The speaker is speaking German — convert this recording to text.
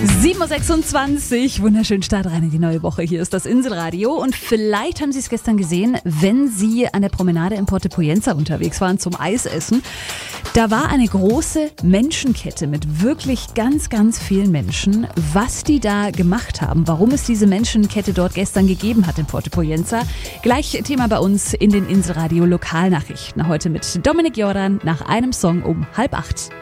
7.26 Uhr, wunderschön Start rein in die neue Woche. Hier ist das Inselradio und vielleicht haben Sie es gestern gesehen, wenn Sie an der Promenade in Porto Poyenza unterwegs waren zum Eisessen. Da war eine große Menschenkette mit wirklich ganz, ganz vielen Menschen. Was die da gemacht haben, warum es diese Menschenkette dort gestern gegeben hat in Porto Poyenza. Gleich Thema bei uns in den Inselradio Lokalnachrichten. Heute mit Dominik Jordan nach einem Song um 7:30.